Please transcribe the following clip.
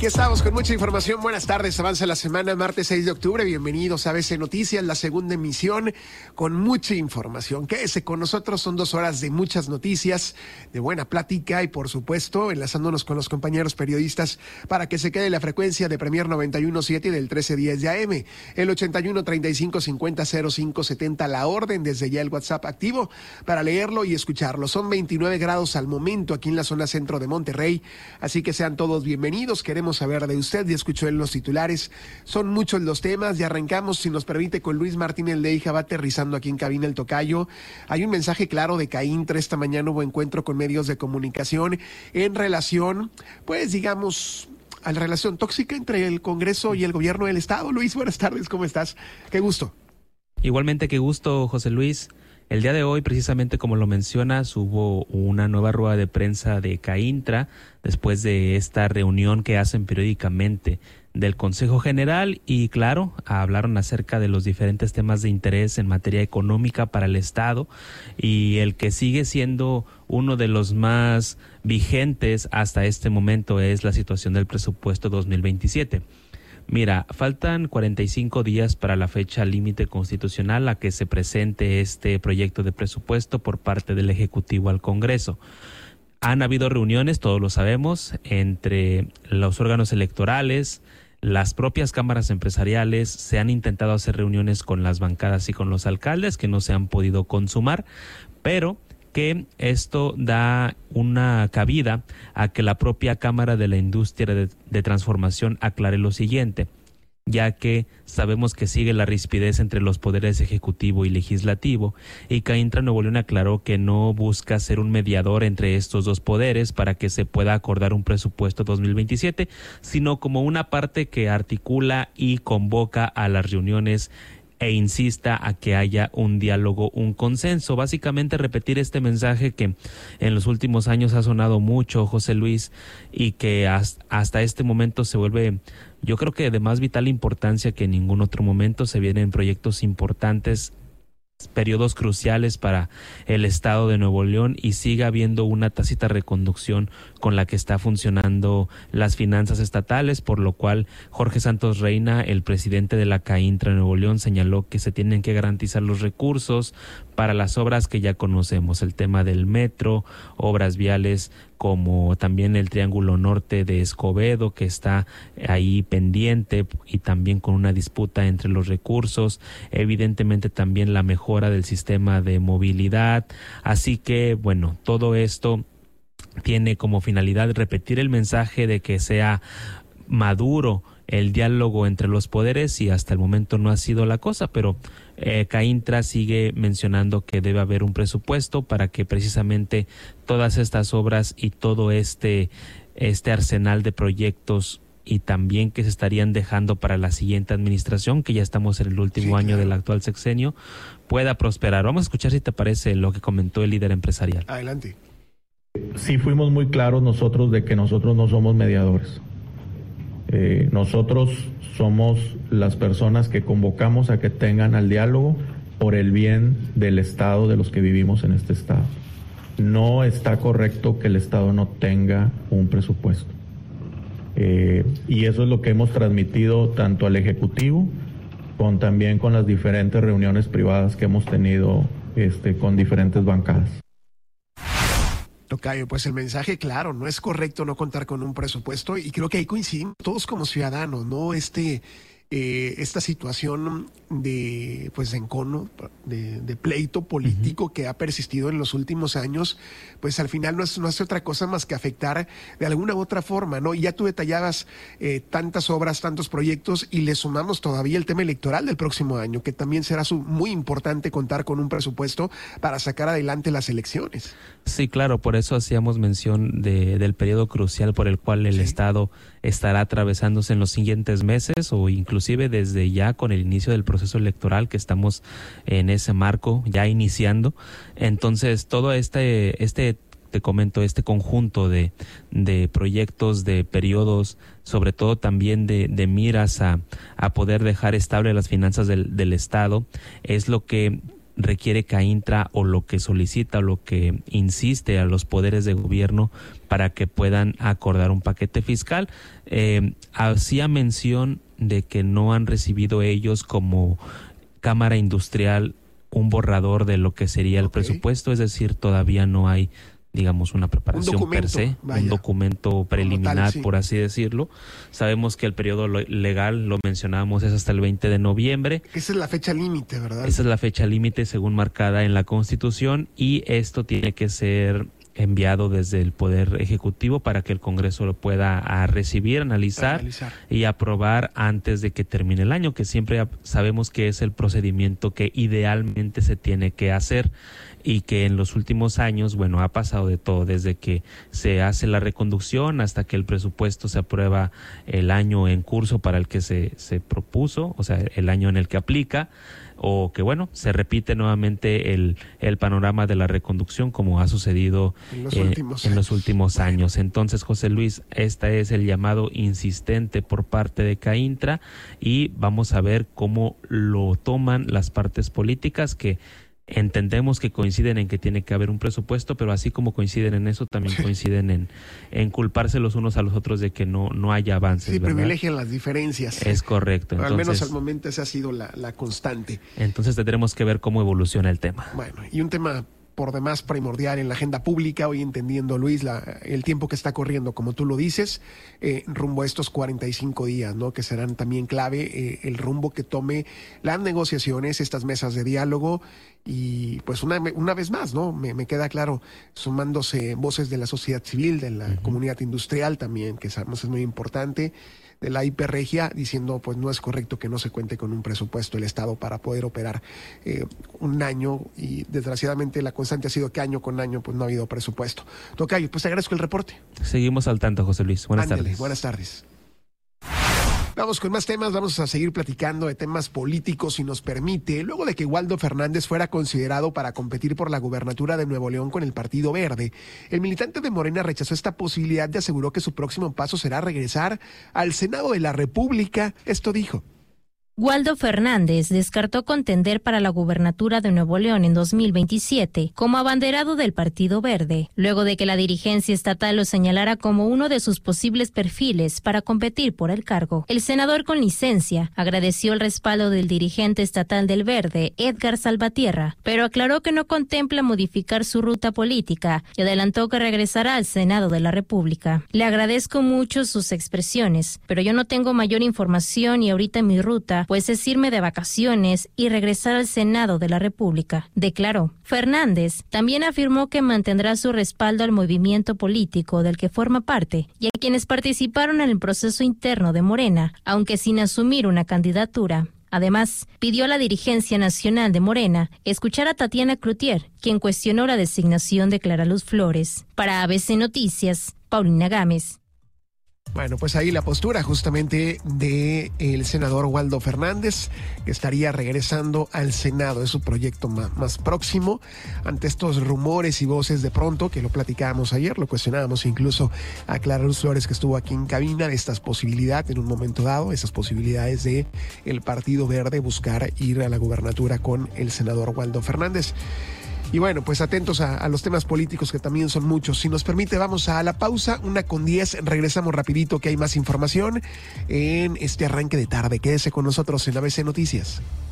Aquí estamos con mucha información. Buenas tardes, avanza la semana, martes 6 de octubre. Bienvenidos a ABC Noticias, la segunda emisión con mucha información. Quédese con nosotros, son 2 horas de muchas noticias, de buena plática y por supuesto enlazándonos con los compañeros periodistas para que se quede la frecuencia de Premier 91.7 y del 1310 de AM, el 81 35 50 05 70, la orden desde ya el WhatsApp activo para leerlo y escucharlo. Son 29 grados al momento aquí en la zona centro de Monterrey, así que sean todos bienvenidos. Queremos saber de usted, ya escuchó en los titulares, son muchos los temas y arrancamos, si nos permite, con Luis Martínez Leija, va aterrizando aquí en cabina el tocayo. Hay un mensaje claro de CAINTRA. Esta mañana hubo encuentro con medios de comunicación en relación, pues digamos, a la relación tóxica entre el Congreso y el gobierno del Estado. Luis, buenas tardes, ¿cómo estás? Qué gusto. Igualmente, qué gusto, José Luis. El día de hoy, precisamente como lo mencionas, hubo una nueva rueda de prensa de CAINTRA después de esta reunión que hacen periódicamente del Consejo General y, claro, hablaron acerca de los diferentes temas de interés en materia económica para el Estado y el que sigue siendo uno de los más vigentes hasta este momento es la situación del presupuesto 2027. Mira, faltan 45 días para la fecha límite constitucional a que se presente este proyecto de presupuesto por parte del Ejecutivo al Congreso. Han habido reuniones, todos lo sabemos, entre los órganos electorales, las propias cámaras empresariales, se han intentado hacer reuniones con las bancadas y con los alcaldes que no se han podido consumar, pero que esto da una cabida a que la propia Cámara de la Industria de Transformación aclare lo siguiente, ya que sabemos que sigue la rispidez entre los poderes ejecutivo y legislativo, y CAINTRA Nuevo León aclaró que no busca ser un mediador entre estos dos poderes para que se pueda acordar un presupuesto 2027, sino como una parte que articula y convoca a las reuniones e insista a que haya un diálogo, un consenso. Básicamente repetir este mensaje que en los últimos años ha sonado mucho, José Luis, y que hasta este momento se vuelve, yo creo que de más vital importancia que en ningún otro momento. Se vienen proyectos importantes, periodos cruciales para el Estado de Nuevo León y sigue habiendo una tácita reconducción con la que está funcionando las finanzas estatales, por lo cual Jorge Santos Reina, el presidente de la CAINTRA Nuevo León, señaló que se tienen que garantizar los recursos para las obras que ya conocemos, el tema del metro, obras viales como también el Triángulo Norte de Escobedo, que está ahí pendiente y también con una disputa entre los recursos, evidentemente también la mejora del sistema de movilidad. Así que, bueno, todo esto tiene como finalidad repetir el mensaje de que sea maduro el diálogo entre los poderes, y hasta el momento no ha sido la cosa, pero CAINTRA sigue mencionando que debe haber un presupuesto para que precisamente todas estas obras y todo este arsenal de proyectos y también que se estarían dejando para la siguiente administración, que ya estamos en el último año del actual sexenio, pueda prosperar. Vamos a escuchar, si te parece, lo que comentó el líder empresarial. Adelante. Sí, fuimos muy claros nosotros de que nosotros no somos mediadores. Nosotros somos las personas que convocamos a que tengan al diálogo por el bien del Estado, de los que vivimos en este Estado. No está correcto que el Estado no tenga un presupuesto. Y eso es lo que hemos transmitido tanto al Ejecutivo, también con las diferentes reuniones privadas que hemos tenido con diferentes bancadas. Tocayo, pues el mensaje, claro, no es correcto no contar con un presupuesto, y creo que ahí coincidimos todos como ciudadanos, ¿no? Esta situación de encono, de pleito político que ha persistido en los últimos años, pues al final no hace otra cosa más que afectar de alguna u otra forma, ¿no? Y ya tú detallabas tantas obras, tantos proyectos, y le sumamos todavía el tema electoral del próximo año, que también será muy importante contar con un presupuesto para sacar adelante las elecciones. Sí, claro, por eso hacíamos mención del periodo crucial por el cual el Estado estará atravesándose en los siguientes meses, o inclusive desde ya con el inicio del proceso electoral, que estamos en ese marco ya iniciando. Entonces todo te comento, este conjunto de proyectos, de periodos, sobre todo también de miras a poder dejar estable las finanzas del Estado, es lo que requiere CAINTRA o lo que solicita o lo que insiste a los poderes de gobierno para que puedan acordar un paquete fiscal. Hacía mención de que no han recibido ellos como Cámara Industrial un borrador de lo que sería el presupuesto, es decir, todavía no hay, digamos, una preparación per se, un documento preliminar, tal, sí, por así decirlo. Sabemos que el periodo legal, lo mencionábamos, es hasta el 20 de noviembre. Esa es la fecha límite, ¿verdad? Esa es la fecha límite según marcada en la Constitución, y esto tiene que ser enviado desde el Poder Ejecutivo para que el Congreso lo pueda recibir, analizar y aprobar antes de que termine el año, que siempre sabemos que es el procedimiento que idealmente se tiene que hacer, y que en los últimos años, bueno, ha pasado de todo, desde que se hace la reconducción hasta que el presupuesto se aprueba el año en curso para el que se propuso, o sea, el año en el que aplica, o que, bueno, se repite nuevamente el panorama de la reconducción como ha sucedido en los últimos años. Entonces, José Luis, este es el llamado insistente por parte de CAINTRA, y vamos a ver cómo lo toman las partes políticas, que entendemos que coinciden en que tiene que haber un presupuesto, pero así como coinciden en eso, también coinciden en culparse los unos a los otros de que no haya avances. Sí, ¿verdad? Privilegian las diferencias. Es correcto. Entonces, al menos al momento esa ha sido la constante. Entonces tendremos que ver cómo evoluciona el tema. Bueno, y un tema por demás primordial en la agenda pública, hoy entendiendo, Luis, el tiempo que está corriendo, como tú lo dices, rumbo a estos 45 días, ¿no? Que serán también clave, el rumbo que tome las negociaciones, estas mesas de diálogo, y pues una vez más, ¿no? Me queda claro, sumándose voces de la sociedad civil, de la comunidad industrial también, que sabemos es muy importante, de la IP Regia, diciendo pues no es correcto que no se cuente con un presupuesto del Estado para poder operar un año, y desgraciadamente la constante ha sido que año con año pues no ha habido presupuesto. Tocayo, pues te agradezco el reporte. Seguimos al tanto, José Luis. Buenas tardes. Buenas tardes. Vamos con más temas, vamos a seguir platicando de temas políticos, si nos permite. Luego de que Waldo Fernández fuera considerado para competir por la gubernatura de Nuevo León con el Partido Verde, el militante de Morena rechazó esta posibilidad y aseguró que su próximo paso será regresar al Senado de la República. Esto dijo. Waldo Fernández descartó contender para la gubernatura de Nuevo León en 2027 como abanderado del Partido Verde, luego de que la dirigencia estatal lo señalara como uno de sus posibles perfiles para competir por el cargo. El senador con licencia agradeció el respaldo del dirigente estatal del Verde, Edgar Salvatierra, pero aclaró que no contempla modificar su ruta política y adelantó que regresará al Senado de la República. Le agradezco mucho sus expresiones, pero yo no tengo mayor información y ahorita mi ruta pues es irme de vacaciones y regresar al Senado de la República, declaró. Fernández también afirmó que mantendrá su respaldo al movimiento político del que forma parte y a quienes participaron en el proceso interno de Morena, aunque sin asumir una candidatura. Además, pidió a la dirigencia nacional de Morena escuchar a Tatiana Cloutier, quien cuestionó la designación de Clara Luz Flores. Para ABC Noticias, Paulina Gámez. Bueno, pues ahí la postura justamente de el senador Waldo Fernández, que estaría regresando al Senado, es su proyecto más próximo, ante estos rumores y voces de pronto, que lo platicábamos ayer, lo cuestionábamos incluso a Clara Luz Flores, que estuvo aquí en cabina, de estas posibilidades en un momento dado, esas posibilidades de el Partido Verde buscar ir a la gubernatura con el senador Waldo Fernández. Y bueno, pues atentos a los temas políticos, que también son muchos. Si nos permite, vamos a la pausa, 1:10, regresamos rapidito, que hay más información en este arranque de tarde. Quédese con nosotros en ABC Noticias.